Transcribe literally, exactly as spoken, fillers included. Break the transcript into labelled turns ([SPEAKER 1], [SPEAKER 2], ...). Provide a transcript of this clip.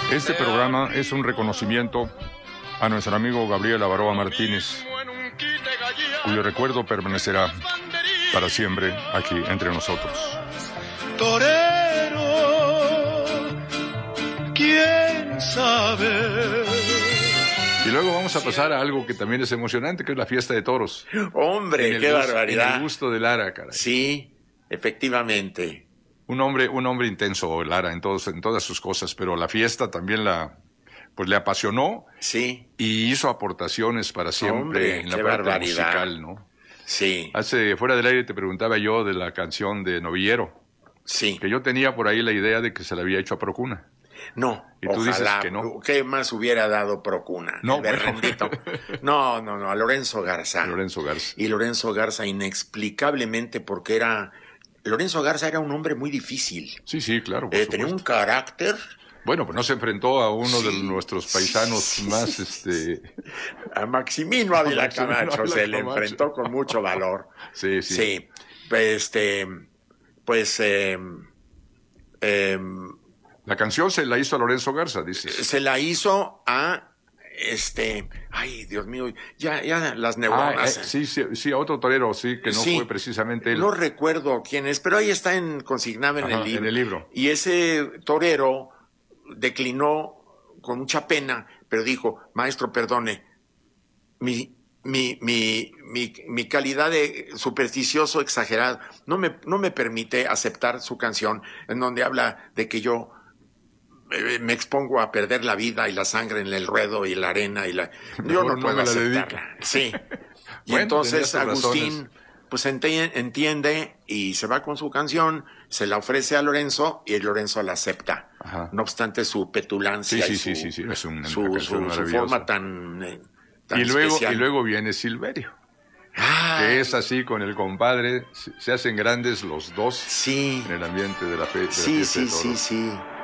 [SPEAKER 1] Este programa es un reconocimiento a nuestro amigo Gabriel Avaroa Martínez, cuyo recuerdo permanecerá para siempre aquí entre nosotros.
[SPEAKER 2] Torero, quién sabe.
[SPEAKER 1] Y luego vamos a pasar a algo que también es emocionante, que es la fiesta de toros.
[SPEAKER 3] Hombre, qué
[SPEAKER 1] gusto,
[SPEAKER 3] barbaridad.
[SPEAKER 1] En el gusto de Lara, caray.
[SPEAKER 3] Sí, efectivamente.
[SPEAKER 1] Un hombre, un hombre intenso, Lara, en todos, en todas sus cosas, pero la fiesta también la, pues le apasionó.
[SPEAKER 3] Sí.
[SPEAKER 1] Y hizo aportaciones para siempre.
[SPEAKER 3] Hombre,
[SPEAKER 1] en la
[SPEAKER 3] qué
[SPEAKER 1] parte
[SPEAKER 3] barbaridad.
[SPEAKER 1] musical, ¿no?
[SPEAKER 3] Sí.
[SPEAKER 1] Hace, fuera del aire te preguntaba yo de la canción de Novillero.
[SPEAKER 3] Sí.
[SPEAKER 1] Que yo tenía por ahí la idea de que se la había hecho a Procuna.
[SPEAKER 3] No,
[SPEAKER 1] y tú
[SPEAKER 3] ojalá,
[SPEAKER 1] dices que no.
[SPEAKER 3] ¿Qué más hubiera dado Procuna?
[SPEAKER 1] No,
[SPEAKER 3] el berrendito. No, no, no, a Lorenzo Garza.
[SPEAKER 1] Lorenzo Garza.
[SPEAKER 3] Y Lorenzo Garza inexplicablemente porque era... Lorenzo Garza era un hombre muy difícil.
[SPEAKER 1] Sí, sí, claro. Por
[SPEAKER 3] eh, tenía un carácter...
[SPEAKER 1] Bueno, pues no se enfrentó a uno
[SPEAKER 3] sí,
[SPEAKER 1] de nuestros paisanos
[SPEAKER 3] sí,
[SPEAKER 1] más,
[SPEAKER 3] sí,
[SPEAKER 1] este...
[SPEAKER 3] A Maximino Ávila
[SPEAKER 1] Maximino
[SPEAKER 3] Camacho
[SPEAKER 1] Ávila
[SPEAKER 3] se le
[SPEAKER 1] Camacho.
[SPEAKER 3] enfrentó con mucho valor.
[SPEAKER 1] Sí, sí.
[SPEAKER 3] Sí, este, pues... Eh, eh,
[SPEAKER 1] la canción se la hizo a Lorenzo Garza, dices.
[SPEAKER 3] Se la hizo a... Este, ay, Dios mío, ya, ya las neuronas.
[SPEAKER 1] Ah, eh, sí, sí, sí, a otro torero, sí, que no
[SPEAKER 3] sí,
[SPEAKER 1] fue precisamente él.
[SPEAKER 3] No recuerdo quién es, pero ahí está en, consignado en,
[SPEAKER 1] Ajá,
[SPEAKER 3] el libro.
[SPEAKER 1] en el libro.
[SPEAKER 3] Y ese torero declinó con mucha pena, pero dijo, maestro, perdone, mi, mi, mi, mi, mi calidad de supersticioso exagerado no me, no me permite aceptar su canción en donde habla de que yo me expongo a perder la vida y la sangre en el ruedo y la arena y la... Yo no, no puedo aceptarla. Sí. Y bueno, entonces Agustín razones. pues enti- entiende y se va con su canción, se la ofrece a Lorenzo y Lorenzo la acepta.
[SPEAKER 1] Ajá.
[SPEAKER 3] No obstante su petulancia
[SPEAKER 1] sí,
[SPEAKER 3] y
[SPEAKER 1] sí,
[SPEAKER 3] su,
[SPEAKER 1] sí, sí, sí. Es un,
[SPEAKER 3] su, su, su forma tan, eh, tan
[SPEAKER 1] y luego,
[SPEAKER 3] especial.
[SPEAKER 1] Y luego viene Silverio.
[SPEAKER 3] Ay.
[SPEAKER 1] Que es así con el compadre, se hacen grandes los dos
[SPEAKER 3] sí.
[SPEAKER 1] en el ambiente de la, fe, de
[SPEAKER 3] sí,
[SPEAKER 1] la fiesta
[SPEAKER 3] sí,
[SPEAKER 1] de toros.
[SPEAKER 3] Sí, sí, sí.